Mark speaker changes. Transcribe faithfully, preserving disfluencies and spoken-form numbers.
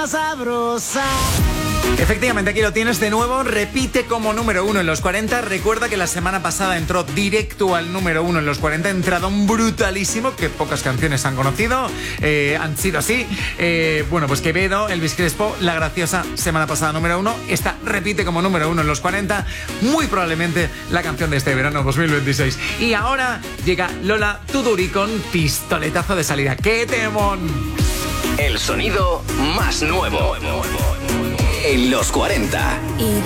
Speaker 1: más sabrosa.
Speaker 2: Efectivamente, aquí lo tienes de nuevo. Repite como número uno en los cuarenta. Recuerda que la semana pasada entró directo al número uno en los cuarenta. Entradón brutalísimo, que pocas canciones han conocido. Eh, han sido así. Eh, bueno, pues Quevedo, Elvis Crespo, La Graciosa, semana pasada número uno. Esta repite como número uno en los cuarenta. Muy probablemente la canción de este verano dos mil veintiséis. Y ahora llega Lola Tuduri con Pistoletazo de salida. ¡Qué temón!
Speaker 3: El sonido más nuevo en los cuarenta.